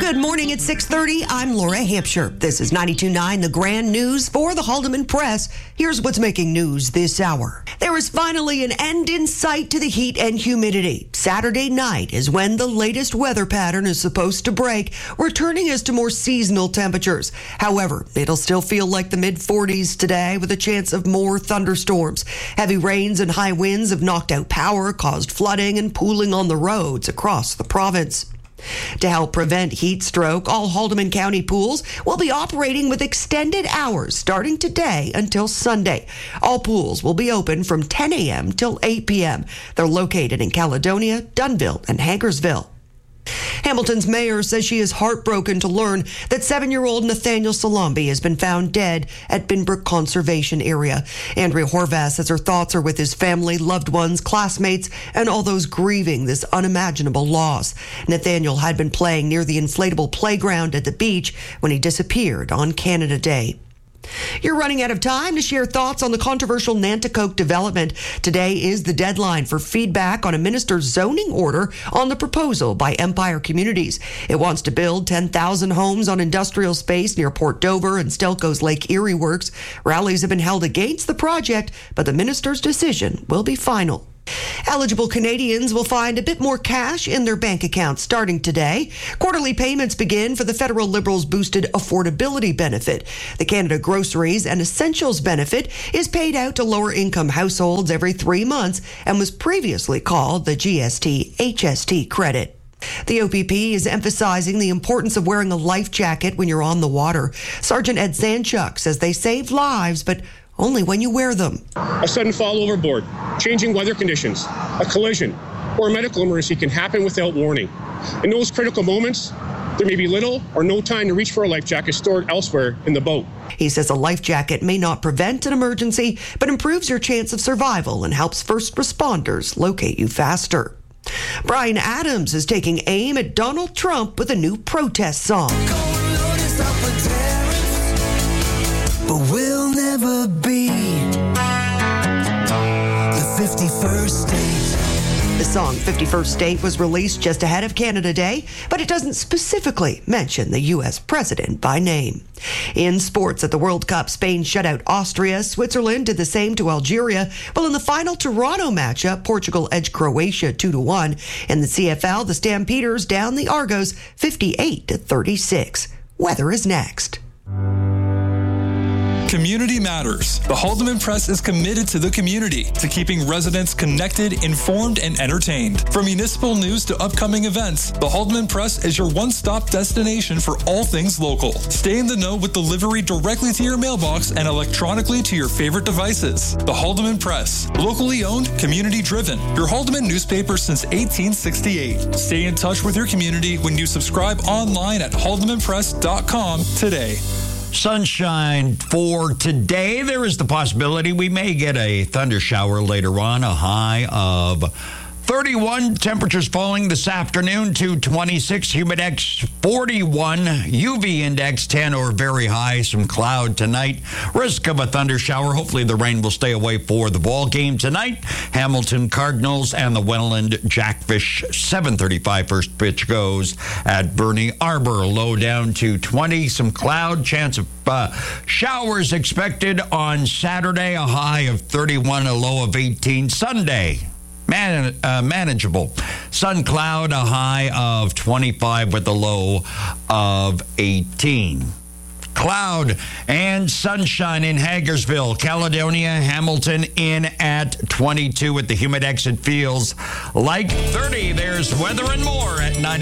Good morning at 6:30. I'm Laura Hampshire. This is 92.9, the Grand News for the Haldeman Press. Here's what's making news this hour. There is finally an end in sight to the heat and humidity. Saturday night is when the latest weather pattern is supposed to break, returning us to more seasonal temperatures. However, it'll still feel like the mid-40s today with a chance of more thunderstorms. Heavy rains and high winds have knocked out power, caused flooding and pooling on the roads across the province. To help prevent heat stroke, all Haldeman County pools will be operating with extended hours starting today until Sunday. All pools will be open from 10 a.m. till 8 p.m. They're located in Caledonia, Dunnville, and Hagersville. Hamilton's mayor says she is heartbroken to learn that 7-year-old Nathaniel Salambi has been found dead at Binbrook Conservation Area. Andrea Horvath says her thoughts are with his family, loved ones, classmates, and all those grieving this unimaginable loss. Nathaniel had been playing near the inflatable playground at the beach when he disappeared on Canada Day. You're running out of time to share thoughts on the controversial Nanticoke development. Today is the deadline for feedback on a minister's zoning order on the proposal by Empire Communities. It wants to build 10,000 homes on industrial space near Port Dover and Stelco's Lake Erie Works. Rallies have been held against the project, but the minister's decision will be final. Eligible Canadians will find a bit more cash in their bank accounts starting today. Quarterly payments begin for the federal Liberals' boosted affordability benefit. The Canada Groceries and Essentials benefit is paid out to lower-income households every 3 months and was previously called the GST-HST credit. The OPP is emphasizing the importance of wearing a life jacket when you're on the water. Sergeant Ed Sanchuk says they save lives, but only when you wear them. A sudden fall overboard, changing weather conditions, a collision, or a medical emergency can happen without warning. In those critical moments, there may be little or no time to reach for a life jacket stored elsewhere in the boat. He says a life jacket may not prevent an emergency, but improves your chance of survival and helps first responders locate you faster. Bryan Adams is taking aim at Donald Trump with a new protest song. But we'll never be the 51st state. The song 51st State was released just ahead of Canada Day, but it doesn't specifically mention the U.S. president by name. In sports at the World Cup, Spain shut out Austria. Switzerland did the same to Algeria. Well, in the final Toronto matchup, Portugal edged Croatia 2-1. In the CFL, the Stampeders down the Argos 58-36. Weather is next. Community matters. The Haldeman Press is committed to the community, to keeping residents connected, informed, and entertained. From municipal news to upcoming events, the Haldeman Press is your one-stop destination for all things local. Stay in the know with delivery directly to your mailbox and electronically to your favorite devices. The Haldeman Press, locally owned, community-driven. Your Haldeman newspaper since 1868. Stay in touch with your community when you subscribe online at haldemanpress.com today. Sunshine for today. There is the possibility we may get a thunder shower later on, a high of 31. Temperatures falling this afternoon to 26. Humidex 41. UV index 10 or very high. Some cloud tonight. Risk of a thunder shower. Hopefully the rain will stay away for the ball game tonight. Hamilton Cardinals and the Welland Jackfish. 7:35 first pitch goes at Burnie Arbor. Low down to 20. Some cloud. Chance of showers expected on Saturday. A high of 31. A low of 18. Sunday. Manageable. Sun cloud, a high of 25 with a low of 18. Cloud and sunshine in Hagersville, Caledonia, Hamilton in at 22 with the Humidex. It feels like 30. There's weather and more at 90.